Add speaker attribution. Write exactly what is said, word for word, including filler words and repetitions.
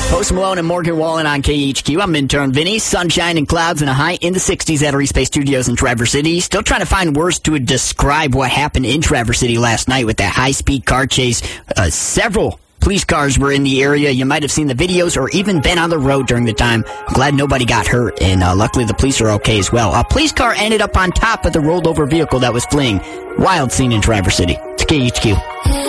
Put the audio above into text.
Speaker 1: Post Malone and Morgan Wallen on K H Q. I'm intern Vinny. Sunshine and clouds and a high in the sixties at our East Bay Studios in Traverse City. Still trying to find words to describe what happened in Traverse City last night with that high-speed car chase. Uh, several police cars were in the area. You might have seen the videos or even been on the road during the time. I'm glad nobody got hurt, and uh, luckily the police are okay as well. A police car ended up on top of the rolled-over vehicle that was fleeing. Wild scene in Traverse City. It's K H Q.